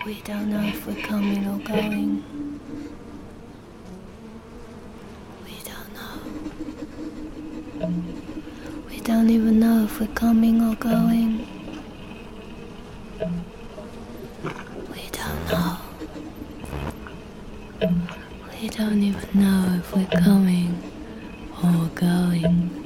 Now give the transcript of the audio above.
We don't know if we're coming or going. We don't know. We don't even know if we're coming or going. We don't know. We don't even know if we're coming or going.